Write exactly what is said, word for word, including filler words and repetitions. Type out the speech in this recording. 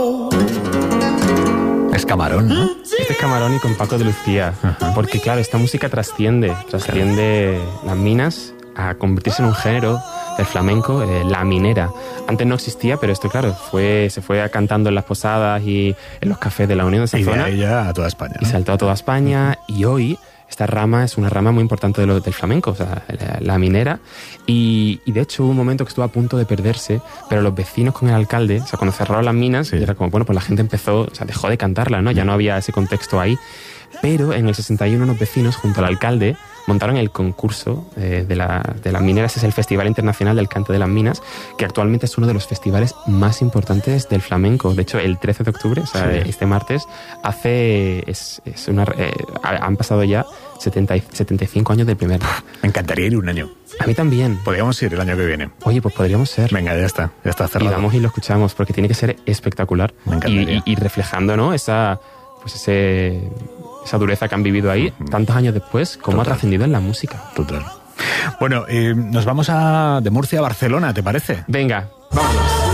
Es Camarón, ¿no? Este es Camarón y con Paco de Lucía. Ajá. Porque claro, esta música trasciende, trasciende claro. las minas a convertirse en un género del flamenco, eh, la minera. Antes no existía, pero esto, claro, fue se fue cantando en las posadas y en los cafés de la Unión de esa y zona. Y de ella a toda España, ¿no? Y saltó a toda España, uh-huh. y hoy esta rama es una rama muy importante de lo, del flamenco, o sea, la, la minera. Y, y de hecho hubo un momento que estuvo a punto de perderse, pero los vecinos con el alcalde, o sea, cuando cerraron las minas, sí. era como, bueno, pues la gente empezó, o sea, dejó de cantarla, ¿no? Ya no había ese contexto ahí. Pero en el sesenta y uno unos vecinos, junto al alcalde, montaron el concurso eh, de, la, de las mineras. Es el Festival Internacional del Cante de las Minas, que actualmente es uno de los festivales más importantes del flamenco. De hecho, el trece de octubre, o sea, sí. este martes, hace es, es una, eh, han pasado ya setenta, setenta y cinco años del primer. Me encantaría ir un año. A mí también. Podríamos ir el año que viene. Oye, pues podríamos ser. Venga, ya está, ya está cerrado. Y vamos y lo escuchamos, porque tiene que ser espectacular. Me encantaría. Y, y, y reflejando, ¿no? Esa, pues ese... esa dureza que han vivido ahí, uh-huh. tantos años después, cómo Total. ha trascendido en la música. Total. Bueno, eh, nos vamos a de Murcia a Barcelona, ¿te parece? Venga, vámonos.